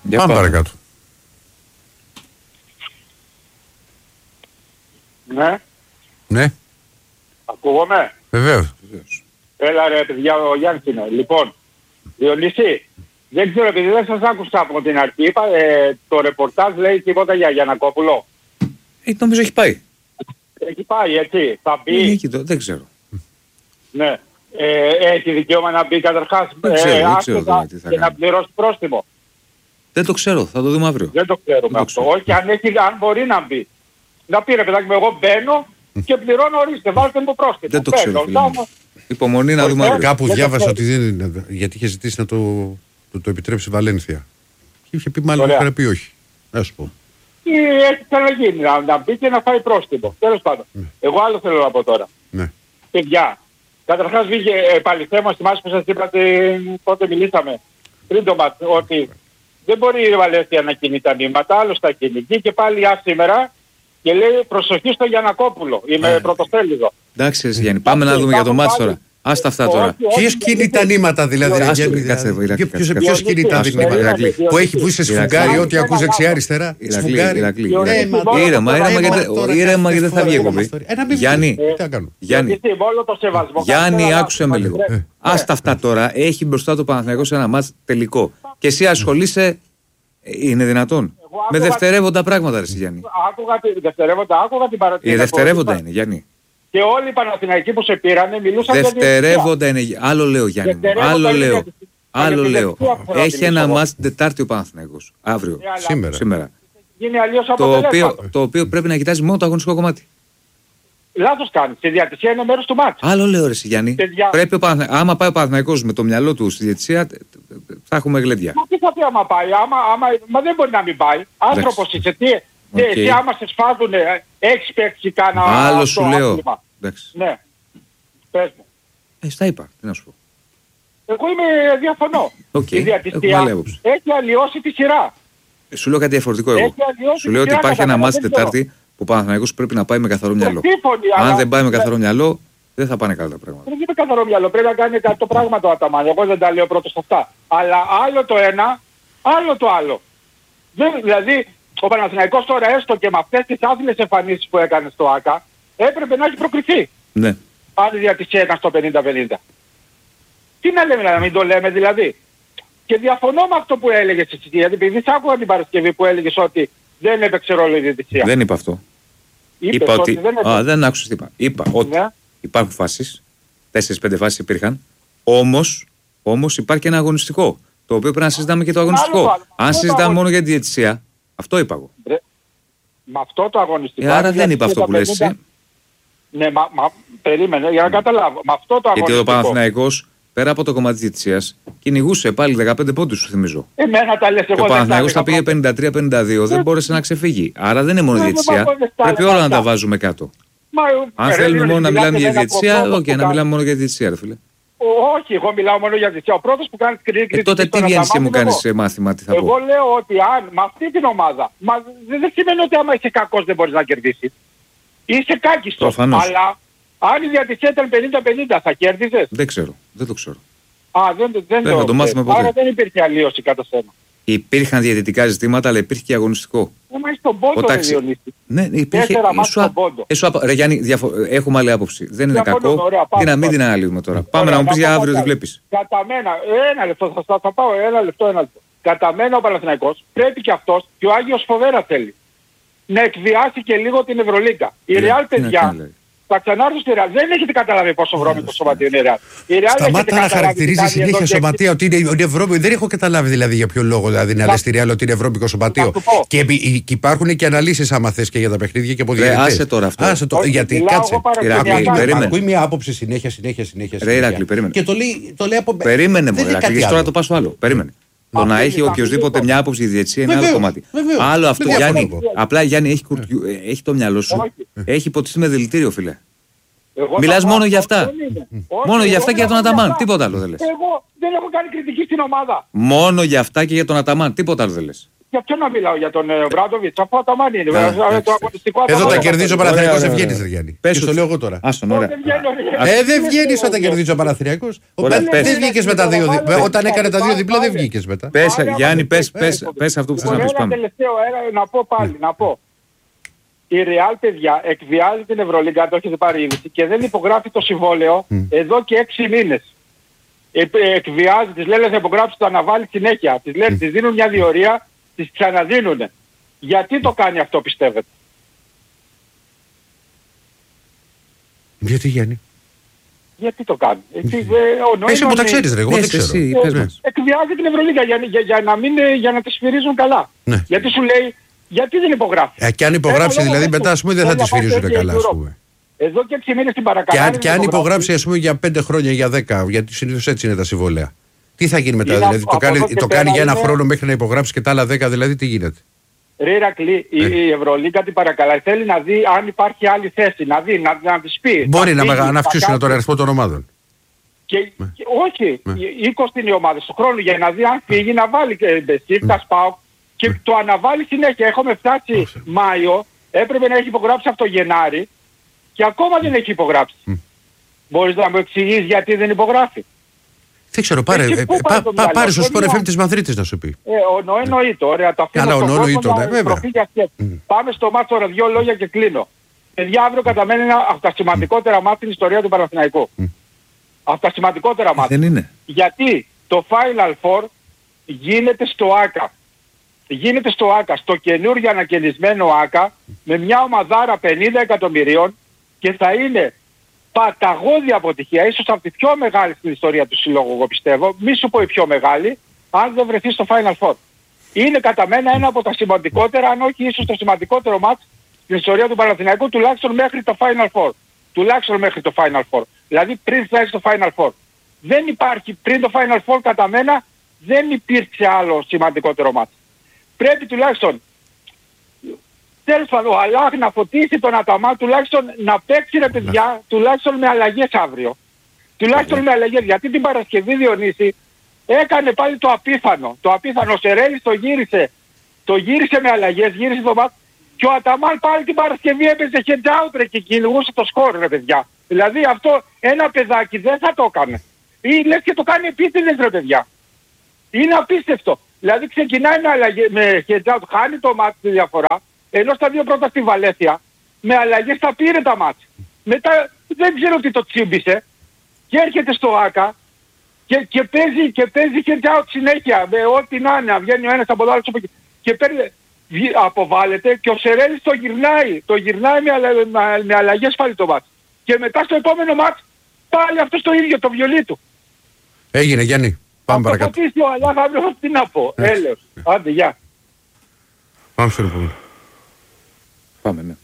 Πάμε παρακάτω. Ναι. Ναι. Ακούγομαι. Βεβαίως. Έλα ρε παιδιά, ο Γιάννης είναι. Λοιπόν, Διονύση, δεν ξέρω επειδή δεν σας άκουσα από την αρχή. Είπα, το ρεπορτάζ λέει τίποτα για Γιαννακόπουλο. Νομίζω έχει πάει. Έχει πάει έτσι. Θα μπει. Δεν ξέρω. Ναι. Έχει δικαίωμα να μπει καταρχάς και να πληρώσει πρόστιμο. Δεν το ξέρω, θα το δούμε αύριο. Δεν το ξέρουμε αυτό. Όχι, αν μπορεί να μπει. Να πει ρε παιδάκι μου, εγώ μπαίνω και πληρώνω, ορίστε, βάλτε μου πρόστιμο. Δεν το ξέρω. Υπομονή να δούμε αύριο. Κάπου διάβασα ότι δεν είναι, γιατί είχε ζητήσει να το επιτρέψει η Βαλένθια. Και είχε πει μάλλον είχαν πει όχι. Να σου πω. Έχει ξαναγίνει να μπει και να φάει πρόστιμο. Τέλος πάντων. Εγώ άλλο θέλω να πω τώρα. Ναι. Παιδιά, καταρχάς βγήκε πάλι θέμα, θυμάσαι που σας είπατε πότε μιλήσαμε πριν το μάτς, ότι δεν μπορεί η Βαλένθια να κινεί τα νήματα, άλλος θα κινεί. Και πάλι σήμερα και λέει προσοχή στο Γιαννακόπουλο. Είμαι πρωτοστέλιδο. Εντάξει, Γιάννη, πάμε να δούμε για το μάτς τώρα. Άστα αυτά τώρα. Ποιος κινεί τα νήματα δηλαδή? Ποιος κινεί τα νήματα? Που είσαι σφουγγάρι, ό,τι ακούς δεξιά-αριστερά. Ήρεμα γιατί δεν θα βγει εκπομπή. Γιάννη, άκουσε με λίγο. Άστα αυτά τώρα. Έχει μπροστά το Παναθηναϊκός ένα μάτς τελικό. Και εσύ ασχολείσαι. Είναι δυνατόν? Με δευτερεύοντα πράγματα, ρε Γιάννη. Άκουγα την παρατήρηση. Δευτερεύοντα είναι, Γιάννη. Και όλοι οι Παναθηναϊκοί που σε πήρανε μιλούσαν για δευτερεύοντα είναι. Άλλο λέω, Γιάννη. Άλλο λέω. Έχει ένα μάτς την Τετάρτη ο Παναθηναϊκός. Αύριο. Σήμερα. Το οποίο πρέπει να κοιτάζει μόνο το αγωνιστικό κομμάτι. Λάθος κάνει. Στη διατησία είναι μέρος του μάτς. Άλλο λέω, ρε Γιάννη. Πρέπει άμα πάει ο Παναθηναϊκός με το μυαλό του στη διατησία, θα έχουμε γλέντια. Μα τι θα πει άμα πάει? Μα δεν μπορεί να μην πάει. Άνθρωπος είσαι. Εσύ άμα σε σφάζουν 6 παίξεις κάνα... Άλλο σου λέω. Ναι. Πες μου. Στα είπα. Τι να σου πω. Εγώ διαφωνώ. Η διατησία έχει αλλοιώσει τη σειρά. Σου λέω κάτι διαφορετικό εγώ. Σου λέω ότι υπάρχει ένα μάτς Τετάρτη που ο Παναθηναϊκός πρέπει να πάει με καθαρό μυαλό. Αν δεν πάει με καθαρό μυαλό, δεν θα πάνε καλά τα πράγματα. Δεν είναι καθαρό μυαλό. Πρέπει να κάνει το πράγμα το Αταμάν. Εγώ δεν τα λέω πρώτος αυτά. Αλλά άλλο το ένα, άλλο το άλλο. Δηλαδή, ο Παναθηναϊκός τώρα έστω και με αυτές τις άθλιες εμφανίσεις που έκανε στο ΆΚΑ έπρεπε να έχει προκριθεί. Ναι. Αν η διατησία έκανε στο 50-50. Τι να λέμε, να μην το λέμε δηλαδή. Και διαφωνώ με αυτό που έλεγες εσύ, γιατί επειδή σ' άκουγα την Παρασκευή που έλεγες ότι δεν έπαιξε ρόλο η διατησία. Δεν είπα αυτό. Είπα ότι δεν άκουσες τι είπα. Είπα ότι υπάρχουν φάσεις, 4-5 φάσεις υπήρχαν, όμως υπάρχει και ένα αγωνιστικό, το οποίο πρέπει να συζητάμε και το αγωνιστικό. Αν συζητάμε μόνο για τη διαιτησία, αυτό είπα εγώ. Με αυτό το αγωνιστικό... Άρα δεν είπα αυτό που λες εσύ. Ναι, περίμενε, για να καταλάβω. Με αυτό το αγωνιστικό... Γιατί ο Παναθηναϊκός, πέρα από το κομμάτι της διαιτησίας, κυνηγούσε πάλι 15 πόντους, σου θυμίζω. Εμένα τα λες, εγώ. Και ο Παναθηναϊκός τα πήγε 53-52, δεν μπόρεσε να ξεφύγει. Άρα δεν είναι μόνο η διαιτησία. Πρέπει όλα να τα βάζουμε κάτω. Αν θέλουμε μόνο να μιλάμε για διαιτησία, όχι, να μιλάμε μόνο για διαιτησία, ρε φίλε. Όχι, εγώ μιλάω μόνο για διαιτησία. Ο πρώτος που κάνει κριτική... τότε τι βγαίνεις και μου κάνεις μάθημα, τι θα πω. Εγώ λέω ότι αν με αυτή την ομάδα, δεν σημαίνει ότι άμα είσαι κακός δεν μπορείς να κερδίσεις. Είσαι κάκιστος. Αλλά αν η διαιτησία ήταν 50-50 θα κέρδισες. Δεν ξέρω, δεν το ξέρω. Δεν το μάθουμε ποτέ. Άρα δεν υπήρχε αλλίωση κατά σένα. Υπήρχαν διαιτητικά ζητήματα, αλλά υπήρχε και αγωνιστικό. Είμαι στον πόντο, Διονύση. Ναι, υπήρχε. Ρε Γιάννη, έχουμε άλλη άποψη. Δεν είναι διαφωνώ, κακό. ωραία, Τι να μην την αναλύουμε τώρα. Πάμε να μου πεις για αύριο τι βλέπεις. Κατά μένα, ένα λεπτό, θα πάω ένα λεπτό. Κατά μένα ο Παναθηναϊκός πρέπει και αυτός και ο Άγιος Φοβέρα θέλει να εκβιάσει και λίγο την Ευρωλίγκα. Η Ρεάλ, παιδιά, θα ξανάρθω στη Ρεάλ. Δεν έχετε καταλάβει πόσο βρώμικο σωματείο είναι η Ρεάλ. Σταμάτα να χαρακτηρίζει συνέχεια σωματεία ότι είναι Ευρώπη. Δεν έχω καταλάβει δηλαδή για ποιο λόγο δηλαδή να λες στη Ρεάλ ότι είναι ευρώπικο σωματείο. Και υπάρχουν και αναλύσεις άμα θες και για τα παιχνίδια και από διαιτητές. Άσε τώρα αυτό. Γιατί κάτσε. Ακούει μια άποψη συνέχεια. Ρε Ηράκλη, περίμενε. Και το λέει από... Περίμενε μου, Ηράκλη, τώρα το πας στο άλλο. Περίμενε. Το να έχει οποιοδήποτε μια άποψη η διαιτησία είναι άλλο κομμάτι. Άλλο αυτό, Γιάννη. Απλά Γιάννη έχει το μυαλό σου. Έχει ποτιστεί με δηλητήριο, φίλε. Μιλάς μόνο για αυτά. Μόνο για αυτά και για τον Αταμάν. Τίποτα άλλο δεν λες. Εγώ δεν έχω κάνει κριτική στην ομάδα. Μόνο για αυτά και για τον Αταμάν. Τίποτα άλλο δεν λες. Για ποιο να μιλάω, για τον Μπράντοβιτς, αφού Αταμάν είναι. Το αγωνιστικό εδώ τα κερδίζει ο Παναθηναϊκός, δεν βγαίνεις, Γιάννη. Πες το λέω εγώ τώρα. Δεν βγαίνεις όταν κερδίζει ο Παναθηναϊκός. Δεν βγήκες με τα δύο. Όταν έκανε τα δύο διπλά, δεν βγήκες μετά. Πες, Γιάννη, πες αυτό που θες να πεις. Ένα τελευταίο, να πω πάλι, να πω. Η Real, παιδιά, εκβιάζει την Ευρωλίγκα, το έχετε πάρει είδηση, και δεν υπογράφει το συμβόλαιο εδώ και 6 μήνες. Εκβιάζει, τις λένε να υπογράψει, το αναβάλει συνέχεια. Τις λένε, τις δίνουν μια διορία, τις ξαναδίνουν. Γιατί το κάνει αυτό, πιστεύετε? Γιατί, Γιάννη? Γιατί το κάνει? Εσύ που τα ξέρεις, ρε, εγώ δεν ξέρω. Εκβιάζει την Ευρωλίγκα για να τη σφυρίζουν καλά. Γιατί σου λέει, γιατί δεν υπογράφει? Και αν υπογράψει δηλαδή μετά, ας πούμε, δεν θα τη σφυρίζουν καλά, ας πούμε. Εδώ και 6 μήνες την παρακαλάνε. Και αν υπογράψει, ας πούμε, για 5 χρόνια, για 10, γιατί συνήθως έτσι είναι τα συμβόλαια. Τι θα γίνει μετά, δηλαδή το κάνει για 1 χρόνο μέχρι να υπογράψει και τα άλλα 10, δηλαδή τι γίνεται? Ρε Ηρακλή, η Ευρωλίγκα την παρακαλάει. Θέλει να δει αν υπάρχει άλλη θέση, να της πει. Μπορεί να αυξήσουν τον αριθμό των ομάδων. Όχι, 20 είναι οι ομάδες του χρόνου, για να δει αν φύγει, να βάλει και Μπεσίφτα, ΠΑΟΚ. Και το αναβάλει συνέχεια. Έχουμε φτάσει Μάιο, έπρεπε να έχει υπογράψει από το Γενάρη και ακόμα δεν έχει υπογράψει. Μπορείς να μου εξηγείς γιατί δεν υπογράφει? Δεν ξέρω, πάρε στο Sport FM της Μαδρίτης να σου πει. Εννοείται, ωραία, το αφήνω στον κόσμο να προφεί για σκέψη. Πάμε στο μάτι τώρα, 2 λόγια και κλείνω. Παιδιά, αύριο κατά μένα είναι από τα σημαντικότερα μάτια στην ιστορία του Παναθηναϊκού. Από τα σημαντικότερα μάτια. Δεν είναι. Γιατί το Final Four γίνεται στο ΆΚΑ. Γίνεται στο ΆΚΑ, στο καινούργιο ανακαινισμένο ΆΚΑ, με μια ομαδάρα 50 εκατομμυρίων, και θα είναι παταγώδη αποτυχία, ίσως από τη πιο μεγάλη στην ιστορία του συλλόγου, εγώ πιστεύω, μη σου πω η πιο μεγάλη, αν δεν βρεθεί στο Final Four. Είναι κατά μένα ένα από τα σημαντικότερα, αν όχι ίσως το σημαντικότερο μάτς στην ιστορία του Παναθηναϊκού, τουλάχιστον μέχρι το Final Four. Τουλάχιστον μέχρι το Final Four. Δηλαδή πριν φτάσει στο Final Four. Δεν υπάρχει, πριν το Final Four κατά μένα, δεν υπήρξε άλλο σημαντικότερο μάτς. Πρέπει τουλάχιστον, τέλος πάντων, ο Αλάχ να φωτίσει τον Αταμάν, τουλάχιστον να παίξει, ρε παιδιά, τουλάχιστον με αλλαγές αύριο. Τουλάχιστον με αλλαγές, γιατί την Παρασκευή, Διονύση, έκανε πάλι το απίθανο. Το απίθανο, ο Σερέλης το γύρισε με αλλαγές, γύρισε το μάτς, και ο Αταμάν πάλι την Παρασκευή έπαιζε head out, ρε, και κυνηγούσε το σκορ, ρε παιδιά. Δηλαδή αυτό ένα παιδάκι δεν θα το έκανε. Ή λες και το κάνει επίτηδες, ρε παιδιά. Είναι απίστευτο. Δηλαδή ξεκινάει με head out, χάνει το μάτς τη διαφορά, ενώ στα 2 πρώτα στη Βαλένθια, με αλλαγές τα πήρε τα μάτς. Μετά δεν ξέρω τι το τσίμπησε, και έρχεται στο ΆΚΑ και παίζει head out συνέχεια, με ό,τι να είναι, βγαίνει ο ένας από το άλλο και παίρνει, αποβάλλεται, και ο Σερέλης το γυρνάει με αλλαγές πάλι το μάτς. Και μετά στο επόμενο μάτς πάλι αυτό το ίδιο, το βιολί του. Έγινε, Γιάννη. Πάμε παρακάτω. Τι να πω, έλεος. Άντε, γεια. Πάμε στο επόμενο. Πάμε, ναι.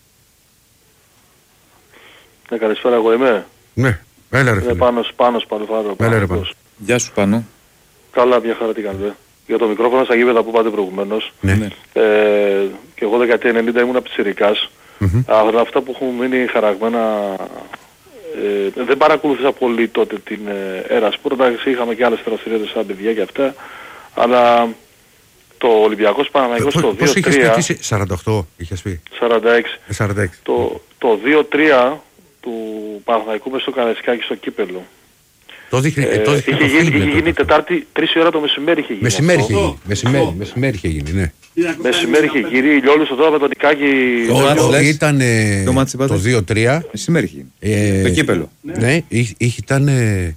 Καλησπέρα, εγώ είμαι. Ναι, έλα ρε φίλε. Πάνος Παλουφάρου. Έλα ρε Πάνος. Γεια σου Πάνο. Καλά, μια χαρά, τι κάνετε? Για το μικρόφωνο στα γήπεδα που πάτε προηγουμένως. Ναι. Και εγώ δεκαετία 90 ήμουν πιτσιρικάς. Αλλά αυτά που έχουν μείνει χαραγμένα, δεν παρακολούθησα πολύ τότε την Ερασπορ. Εντάξει, είχαμε και άλλες δραστηριότητες σαν παιδιά και αυτά. Αλλά το Ολυμπιακός Παναθηναϊκός το 2-3... Πώς είχες πει, 48 είχες πει? 46. Το 2-3 του Παναθηναϊκού μες στο Καραϊσκάκι στο κύπελλο. Είχε γίνει Τετάρτη 3 ώρα το μεσημέρι είχε γίνει. Μεσημέρι είχε γίνει, ναι. Μεσημέρι είχε γίνει, ηλιόλουστο τώρα με τον Νικάκη. Ήταν το 2-3. Μεσημέρι είχε γίνει. Το κύπελλο. Ναι, ήταν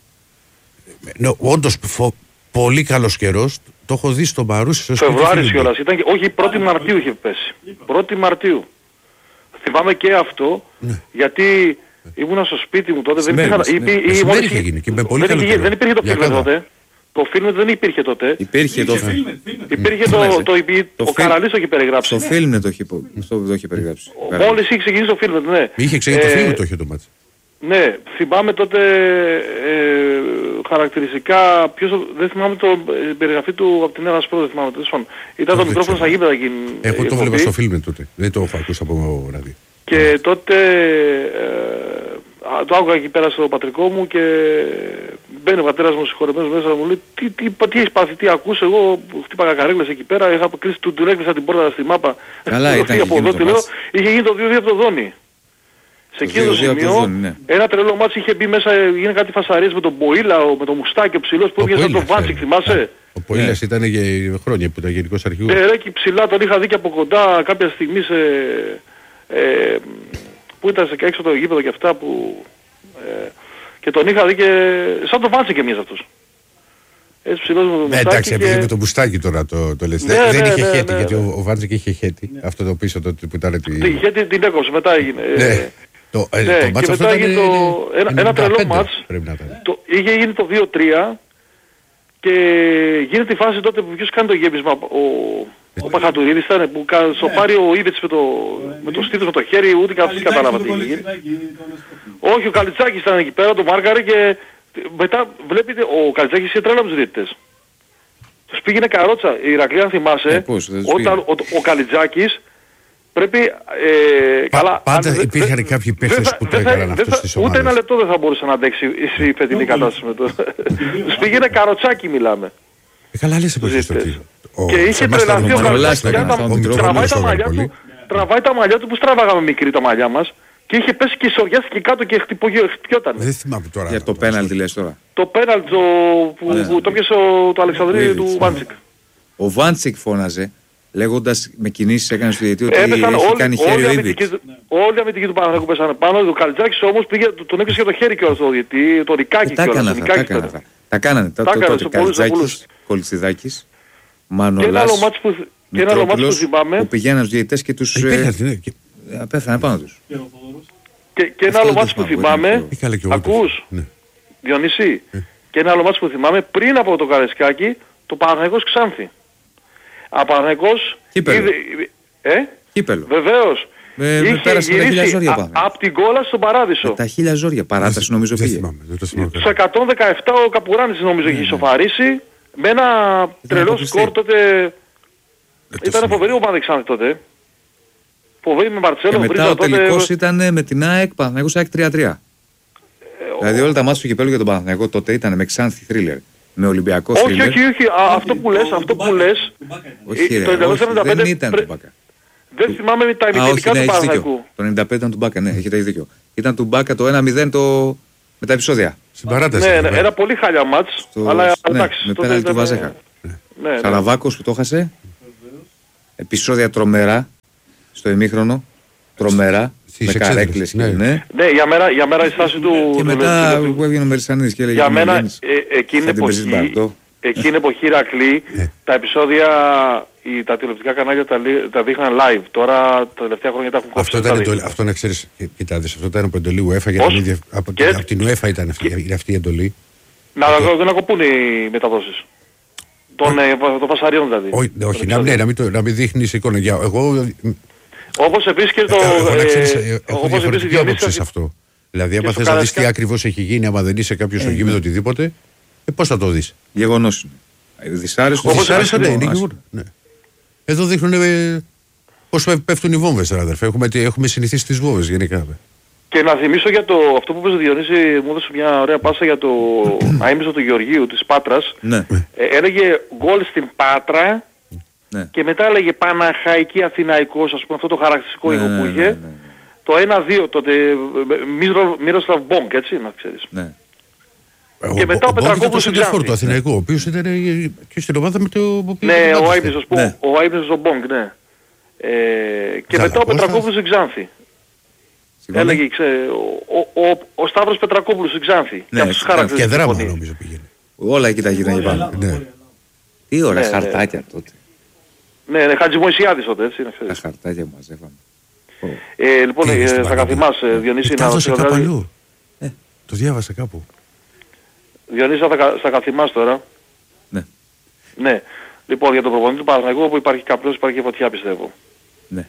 όντως πολύ καλός καιρός. Το έχω δει στο Μαρούσι. Φεβρουάριος κιόλας. Όχι, 1η Μαρτίου είχε πέσει. 1η Μαρτίου. Θυμάμαι και αυτό, γιατί ήμουνα στο σπίτι μου τότε. Μεσημέρι είχε γίνει και με πολύ καλό καιρό. Δεν υπήρχε το φίλμ τότε. Το φίλμ δεν υπήρχε τότε. Υπήρχε το φίλμ. Ο Καραλής το είχε περιγράψει. Το φίλμ το είχε περιγράψει. Μόλις είχε ξεκινήσει το φίλμ, ναι. Είχε ξεκινήσει το φίλμ, το είχε το μάτι. Ναι, θυμάμαι τότε χαρακτηριστικά, δεν θυμάμαι την περιγραφή του από την Ερασπορ, δεν θυμάμαι. Ήταν το μικρόφωνο στα γήπεδα εκείνη. Εγώ το βλέπα στο φίλμ τότε, δεν το έχω ακούσει από ράδιο. Και τότε το άκουγα εκεί πέρα στο πατρικό μου και μπαίνει ο πατέρας μου συγχωρεμένος μέσα, μου λέει τι έχεις πάθει, τι ακούς, εγώ χτύπαγα καρέκλες εκεί πέρα, είχα κλείσει, του έκλεισα την πόρτα στη μάπα. Καλά, ήταν από εδώ, είχε γίνει το 2-2 από το Δόνι. Σε εκείνο το σημείο, ένα τρελό μάτσι είχε μπει μέσα, έγινε κάτι φασαρίες με τον Μποήλα, με τον Μουστάκη, ο ψηλός που έβγαινε από τον Βάντσικ, θυμάσαι. Ο Ποήλας ήταν για χρόνια που ήταν γενικός αρχηγός. Ναι, ρε, και ψηλά τον είχα δει και από κοντά κάποια στιγμή που ήταν έξω από το γήπεδο και αυτά που... και τον είχα δει και σαν τον Βάντσικ και μιας αυτός. Έτσι ψηλός με τον Μουστάκη. Εντάξει, επειδή με τον Μουστάκη τώρα το λες. Δεν είχε χέτη, γιατί ο Βάντσικ είχε χέτη. Αυτό το πίσω τότε που ήταν... Τη χέτη την έκοψε, μετά έγινε. Το και μετά έγινε ένα τρελό μάτς. Είχε γίνει το 2-3 και γίνεται η φάση τότε που ποιος κάνει το γέμισμα. Ο Παχατουρίδης ήταν που σοπάρει ο Ήβετς με το στήθος με το χέρι, ούτε καθώς κατάλαβα τι είχε γίνει. Όχι, ο Καλιτσάκης ήταν εκεί πέρα, το μάρκαρε και μετά βλέπετε ο Καλιτσάκης είχε τρέλα με τους διαιτητές. Τους πήγαινε καρότσα. Η Ηρακλή, αν θυμάσαι, όταν ο Καλιτσάκης πρέπει... Πάντα υπήρχαν κάποιοι παίχτες που το έκαναν αυτό στις ομάδες. Ούτε ένα λεπτό δεν θα μπορούσε να αντέξει η φετινή κατάσταση με το... Τους πήγαινε καροτσάκι μιλάμε. Καλά λες εποχές το τι. Και είχε τρελαθεί ο Καλιτσάκης, τραβάει τα μαλλιά του που στραβάγαμε μικρή τα μαλλιά μας και είχε πέσει και σοριάστηκε κάτω και χτυπιόταν. Δεν θυμάμαι τώρα. Για το πέναλτι λες τώρα. Το πέναλτι που το πιάσε το Αλεξανδρίου του Βάντσικ. Ο Βάντσικ φώναζε, λέγοντας με κινήσεις έκανε στο διαιτητή ότι έχει κάνει χέρι ο Ήβιτς. Όλοι οι αμυντικοί του Παναθηναϊκού πέσανε πάνω, ο Καλιτσάκης όμως πήγε, τον έπιασε και το χέρι κιόλας στο διαιτητή, το Ρικάκι κιόλας. Τα κάνανε τότε Καλιτσάκης, Κολτσιδάκης, Μανολάς, Μητρόπουλος, που πηγαίναν στους διαιτητές και τους πέθανε πάνω τους. Και ένα άλλο μάτσο που θυμάμαι, ακούς, Διονύση, και ένα άλλο μάτσο που θυμάμαι πριν από το Καρεσκάκι, το Παναθηναϊκός Ξάνθη. Παναθηναϊκός... Κύπελλο. Βεβαίως. Είχε γυρίσει από την κόλα στον Παράδεισο. Τα 1000 ζόρια, παράταση νομίζω πήγε. Στους 117 ο Καπουράνης νομίζω είχε ισοφαρίσει, με ένα τρελό σκορ τότε... Ήταν φοβερή ομάδα Ξάνθη τότε. Φοβερή με Μαρτσέλο. Και μετά ο τελικός ήταν με την ΑΕΚ, Παναθηναϊκός ΑΕΚ 3-3. Δηλαδή όλα τα μάτια του Κυπέλλου για τον Παναθηναϊκό τότε ήταν με Ξάνθη θρίλερ. Με Ολυμπιακό θρίλερ. Όχι, αυτό που λες. Όχι ρε, δεν ήταν του Μπάκα. Δεν θυμάμαι με τα ημιτελικά του Παναθηναϊκού. Το 95 ήταν του Μπάκα, ναι, έχετε δίκιο. Ήταν του Μπάκα το 1-0 με τα επεισόδια. Στην παράταση. Ναι, ένα πολύ χάλια μάτς, αλλά εντάξει. Με πέναλτι του Βαζέχα. Σαραβάκος που το έχασε. Επεισόδια τρομερά στο ημίχρονο. Τρομερά. Με καρέκλες. Ναι, για μέρα η στάση του... Και μετά που έβγαινε ο Μερισανίδης και έλεγε... Για μένα εκείνη εποχή Ηρακλή, τα επεισόδια, τα τηλεοπτικά κανάλια τα δείχναν live. Τώρα τα τελευταία χρόνια τα έχουν κόψει. Αυτό να ξέρεις, κοιτάξτε, αυτό ήταν από εντολή UEFA. Από την UEFA ήταν αυτή η εντολή. Δεν ακοπούν οι μεταδόσεις. Των φασαριών δηλαδή. Όχι, να μην δείχνεις εικόνα. Όπως επίσης και το... Έχω διαφορετική άποψη σε αυτό. Δηλαδή, άμα θες να δεις τι ακριβώς έχει γίνει, άμα δεν είσαι κάποιος στο γήπεδο οτιδήποτε, πώς θα το δεις. Γεγονός είναι. Δυσάρεστο, ναι, είναι γεγονός. Εδώ δείχνουν πώς πέφτουν οι βόμβες, αδερφέ. Έχουμε συνηθίσει τις βόμβες γενικά. Και να θυμίσω για αυτό που είπες Διονύση, μου έδωσε μια ωραία πάσα για το αείμνηστο του Γεωργίου της Πάτρας. Έλεγε γκολ στην Πάτρα. Ναι. Και μετά έλεγε Παναχαϊκή Αθηναϊκός, ας πούμε, αυτό το χαρακτηριστικό ήχο που είχε. Το 1-2 τότε, Μύροσλαβ Μπόγκ, έτσι, να ξέρεις. Ναι. Και μετά ο Πετρακόπουλος στην Ξάνθη. Το Αθηναϊκό, ο οποίος ήταν και στην ομάδα με το... Ναι, ο Αείμνηστος ο Μπόγκ, ναι. Και μετά ο Πετρακόπουλος στην Ξάνθη. Έλεγε, ο Σταύρος Πετρακόπουλος στην Ξάνθη. Και δράμα νομίζω πήγαινε. Όλα εκεί τα γίνανε πάνω. Τι ωραία χαρτάκια τότε. Ναι, Χατζημοησιάδης τότε, έτσι, να ξέρεις. Τα χαρτάκια μαζεύαμε. Λοιπόν, θα καθημάσαι, Διονύση, να δώσει κάπου αλλού. Το διάβασα κάπου. Διονύση, θα καθημάσαι τώρα. Ναι. Ναι. Λοιπόν, για τον προπονητή του Παναθηναϊκού, όπου υπάρχει καπνός, υπάρχει και φωτιά, πιστεύω. Ναι.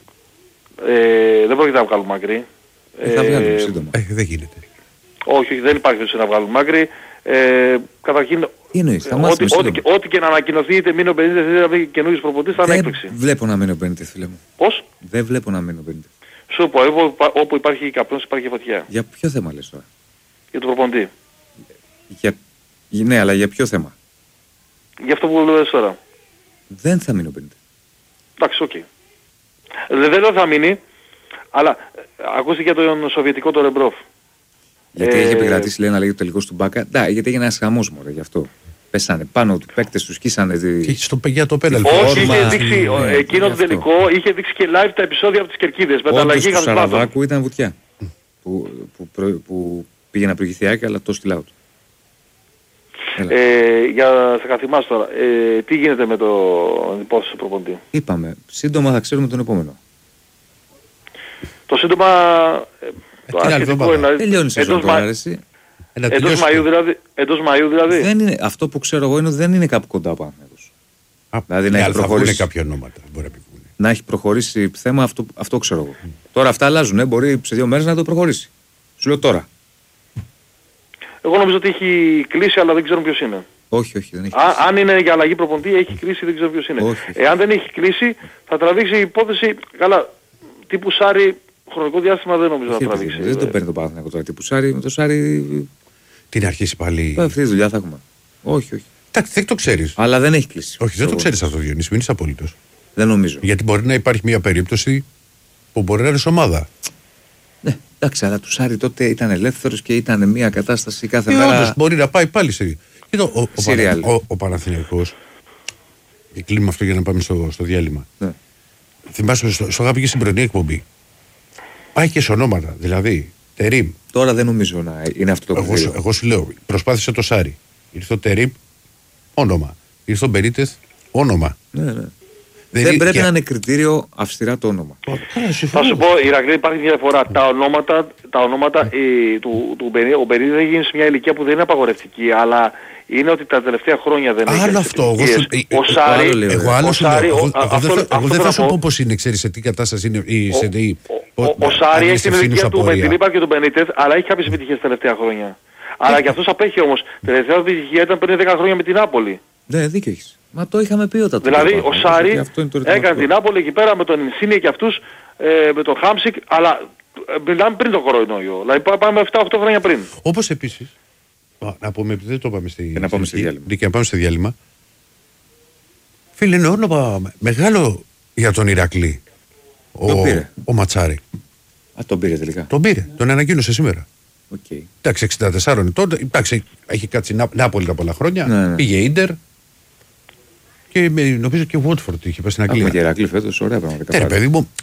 Δεν πρόκειται να βγάλουμε άκρη. Θα βγάλουμε σύντομα. Δεν γίνεται. Όχι, δεν υπάρχει περίπτωση να βγάλουμε άκρη. Καταρχήν, ό,τι και να ανακοινωθεί, είτε μείνει ο 50, είτε καινούργιος προπονητής, θα είναι έκπληξη. Δεν βλέπω να μείνει ο 50, φίλε μου. Πώς? Δεν βλέπω να μείνει ο 50. Σου πω, όπου υπάρχει καπνός υπάρχει φωτιά. Για ποιο θέμα λες τώρα? Για τον προπονητή. Ναι, αλλά για ποιο θέμα? Για αυτό που λέω τώρα. Δεν θα μείνει ο Μπενίτεθ. Εντάξει, οκ. Δεν λέω θα μείνει, αλλά ακούστηκε τον Σοβιετικό το Ρεμπρόφ. Γιατί έχει επικρατήσει, λέει, να λέγει το τελικό του Μπάκα. Ναι, γιατί έγινε ένας χαμός μωρέ, γι' αυτό. Πέσανε πάνω του παίκτες, τους σκίσανε. Και στο παιδιά το πέναλτι. Όχι, είχε δείξει εκείνο το τελικό, είχε δείξει και live τα επεισόδια από τις Κερκίδες. Όντως του Σαραβάκου ήταν βουτιά. Που πήγε να προηγηθεί Άκη, αλλά το στυλάω του. Για θα καθημάς τώρα, τι γίνεται με το υπόθεση του προπονητή? Είπαμε, σύντομα θα ξέρουμε τον επόμενο. Το σύντομα, το αρχιτικό είναι... Τελειώνει η σεζόν τώρα, εσύ. Εντός Μαΐου δηλαδή. Δεν είναι, αυτό που ξέρω εγώ είναι ότι δεν είναι κάπου κοντά από Παναθηναϊκός. Δηλαδή να έχει προχωρήσει κάποια ονόματα. Να έχει προχωρήσει θέμα, αυτό ξέρω εγώ. Τώρα αυτά αλλάζουν, μπορεί σε 2 μέρες να το προχωρήσει. Σου λέω τώρα. Εγώ νομίζω ότι έχει κλείσει, αλλά δεν ξέρω ποιος είναι. Όχι, δεν έχει κλείσει. Αν είναι για αλλαγή προπονητή, έχει κλείσει, δεν ξέρω ποιος είναι. Όχι. Εάν δεν έχει κλείσει, θα τραβήξει η υπόθεση, καλά, τύπου Σάρι, χρονικό διάστημα δεν νομίζω να τραβήξει. Δεν το παίρνει το Παναθηναϊκό τώρα, τύπου Σάρι, με το Σάρι... Την αρχίσει πάλι... Αυτή τη δουλειά θα έχουμε. Όχι. Εντάξει, δεν το ξέρεις. Αλλά δεν έχει κλείσει. Όχι, δεν το ξέρεις αυτό, Διονύση, μην είσαι απολύτως. Δεν νομίζω. Γιατί μπορεί να υπάρχει μια περίπτωση που μπορεί να είναι ομάδα. Ναι, εντάξει, αλλά του Σάρι τότε ήταν ελεύθερος και ήταν μια κατάσταση κάθε μέρα. Όντως, μπορεί να πάει πάλι σε. Κοίτα, ο Παναθηναϊκός. Κλείνουμε αυτό για να πάμε στο διάλειμμα. Ναι. Θυμάσαι, στο είχα πει και στην πρωινή εκπομπή. Πάει και σε ονόματα. Δηλαδή, Τερίμ. Τώρα δεν νομίζω να είναι αυτό το κριτήριο. Εγώ σου λέω, προσπάθησε το Σάρι. Ήρθε ο Τερίμ, όνομα. Ήρθε ο Μπενίτεθ, όνομα. Ναι. Δεν πρέπει να είναι κριτήριο αυστηρά το όνομα. Θα σου πω, Ηρακλή, υπάρχει μια διαφορά. Τα ονόματα ο Μπενίτεθ έχει γίνει σε μια ηλικία που δεν είναι απαγορευτική, αλλά είναι ότι τα τελευταία χρόνια δεν έχει. Άλλο αυτό. Ο Σάρι. Εγώ δεν θα σου πω πώς είναι, ξέρεις σε τι κατάσταση είναι. Ο Σάρι έχει την ηλικία του με την Λίπα και τον Μπενίτεθ, αλλά έχει κάποιες επιτυχίες τα τελευταία χρόνια. Αλλά και αυτός απέχει όμως. Τελευταία επιτυχία ήταν πριν 10 χρόνια με την Νάπολη. Ναι, δίκιο έχεις. Μα το είχαμε πει όταν. Δηλαδή ο Σάρι έκανε την Νάπολη εκεί πέρα με τον Ινσίνιε και αυτούς, με τον Χάμσικ, αλλά μιλάμε πριν το κορονοϊό. Δηλαδή πάμε 7-8 χρόνια πριν. Όπως επίσης, να πούμε, επειδή δεν το πάμε να πάμε στο διάλειμμα. Φίλε, είναι όνομα μεγάλο για τον Ηρακλή. Ο Ματσάρη. Τον πήρε τελικά. Τον πήρε, τον ανακοίνωσε σήμερα. Okay. Εντάξει, 64 ετών. Εντάξει, έχει κάτσει Νάπολη τα πολλά χρόνια. Ναι. Πήγε Ίντερ. Και νομίζω και Βότφορντ είχε πάει στην Αγγλία. Έχουμε και Ηρακλή φέτος, ωραία πραγματικά. Ναι, παιδί μου,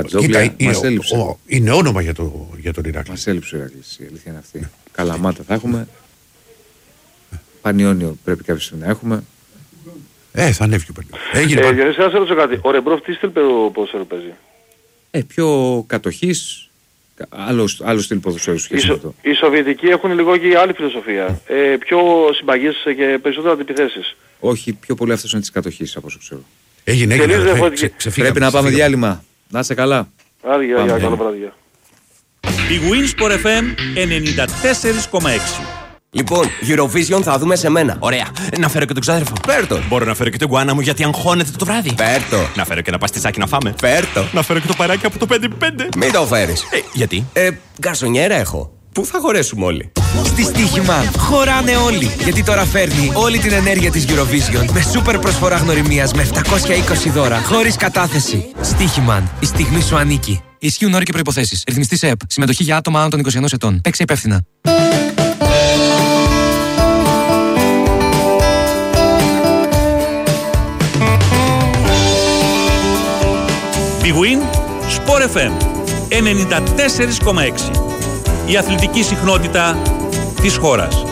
είναι όνομα για τον Ηρακλή. Μας έλειψε ο Ηρακλής, η αλήθεια είναι αυτή. Ναι. Καλαμάτα θα έχουμε. Πανιόνιο πρέπει κάποια στιγμή να έχουμε. Θα ανέβει και ο Πανιόνιο. Διονύση, να σε ρωτήσω κάτι. Ο Ρεμπρόφ τι στυλ ποδοσφαίρου παίζει? Πιο κατοχής. Άλλο στυλ ποδοσφαίρου σχέση με αυτό. Οι Σοβιετικοί έχουν λίγο και άλλη φιλοσοφία. Πιο συμπαγείς και περισσότερο αντιπιθέσεις. Όχι, πιο πολύ αυτός είναι της κατοχής από όσο ξέρω. Έγινε. Πρέπει να πάμε διάλειμμα. Να είσαι καλά. Άντε, καλό βράδυ. Η Winsport FM 94,6. Λοιπόν, Eurovision θα δούμε σε μένα. Ωραία. Να φέρω και τον ξάδερφο. Φέρτο. Μπορώ να φέρω και τον γκουάνα μου γιατί αγχώνεται το βράδυ. Φέρτο. Να φέρω και ένα παστισάκι να φάμε. Φέρτο. Να φέρω και το παράκι από το 5-5. Μην το φέρεις. Γιατί? Γκαρσονιέρα έχω. Πού θα χωρέσουμε όλοι? Στη Στοίχημα χωράνε όλοι. Γιατί τώρα φέρνει όλη την ενέργεια της Eurovision με σούπερ προσφορά γνωριμίας με 720 δώρα χωρίς κατάθεση. Στοίχημα. Η στιγμή σου ανήκει. Ισχύουν όροι και προϋποθέσεις. Ρυθμιστής ΕΕΠ. Συμμετοχή για άτομα άνω των 21 ετών. Παίξε υπεύθυνα. Big Win, Sport FM 94,6. Η αθλητική συχνότητα της χώρας.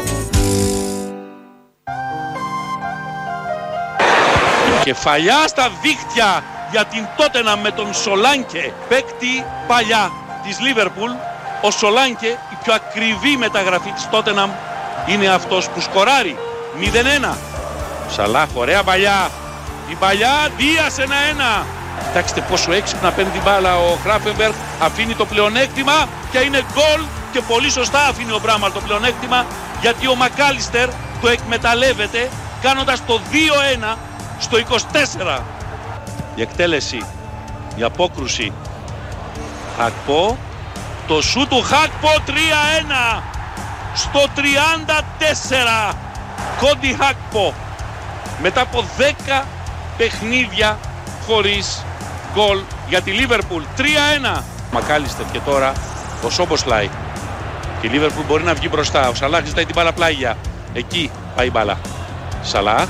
Κεφαλιά στα δίχτυα για την Τότεναμ με τον Σολάνκε, παίκτη παλιά της Λίβερπουλ. Ο Σολάνκε, η πιο ακριβή μεταγραφή της Τότεναμ, είναι αυτός που σκοράρει 0-1. Σαλάχ, ωραία παλιά. Η παλιά, Δίας 1-1. Κοιτάξτε πόσο έξυπνα παίρνει την μπάλα ο Χράφενμπεργκ, αφήνει το πλεονέκτημα και είναι γκολ και πολύ σωστά αφήνει ο Μπράμαλ το πλεονέκτημα, γιατί ο Μακάλιστερ το εκμεταλλεύεται κάνοντας το 2-1 στο 24. Η εκτέλεση, η απόκρουση, Χακπό, το σούτ του Χακπό 3-1 στο 34. Κόντι Χάκπο μετά από 10 παιχνίδια χωρίς γκολ για τη Λίβερπουλ. 3-1. Μακάλιστερ και τώρα ο Σόμποσλαϊ. Και η Λίβερπουλ μπορεί να βγει μπροστά. Ο Σαλάχ ζητάει την μπάλα πλάγια. Εκεί πάει η μπάλα. Σαλάχ.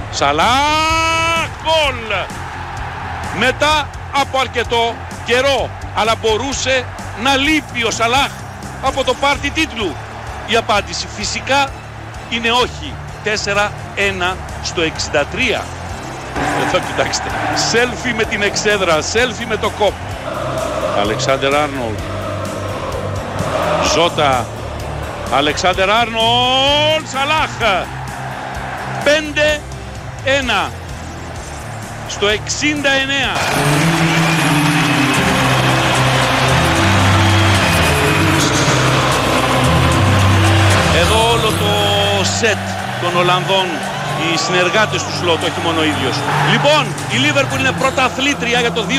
Γκολ! Μετά από αρκετό καιρό. Αλλά μπορούσε να λείπει ο Σαλάχ από το πάρτι τίτλου. Η απάντηση φυσικά είναι όχι. 4-1 στο 63. Εδώ κοιτάξτε. Σέλφι με την εξέδρα. Σέλφι με το κόπ. Αλεξάντερ Άρνολτ. Ζώτα. Αλεξάντερ Άρνολτ. Σαλάχ. 5-1 στο 69. Εδώ όλο το σετ των Ολλανδών, οι συνεργάτες του Σλότ, όχι μόνο ο ίδιος. Λοιπόν, η Λίβερπουλ είναι πρωταθλήτρια για το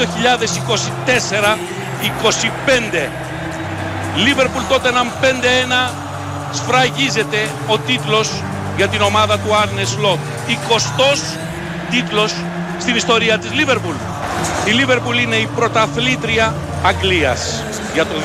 2024-25. Λίβερπουλ Τότεναμ 5-1, σφραγίζεται ο τίτλος για την ομάδα του Άρνε Σλότ. 20ος τίτλος στην ιστορία της Λίβερπουλ. Η Λίβερπουλ είναι η πρωταθλήτρια Αγγλίας για το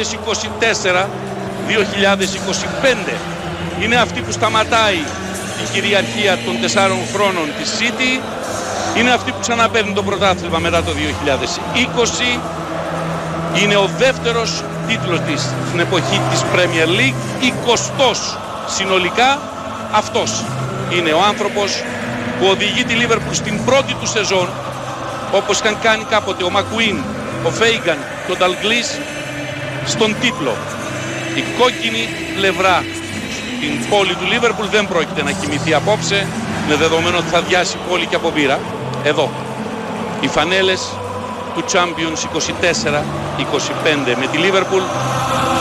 2024-2025. Είναι αυτή που σταματάει η κυριαρχία των 4 χρόνων της City. Είναι αυτή που ξαναπαίρνει το πρωτάθλημα μετά το 2020. Είναι ο δεύτερος τίτλος της στην εποχή της Premier League. 20ος συνολικά. Αυτός είναι ο άνθρωπος που οδηγεί τη Liverpool στην πρώτη του σεζόν, όπως είχαν κάνει κάποτε ο Μακουίν, ο Φέιγκαν και ο Νταλγκλής, στον τίτλο. Η κόκκινη πλευρά στην πόλη του Liverpool δεν πρόκειται να κοιμηθεί απόψε, με δεδομένο ότι θα διάσει η πόλη και από μπύρα. Εδώ οι φανέλες του Champions 24-25 με τη Liverpool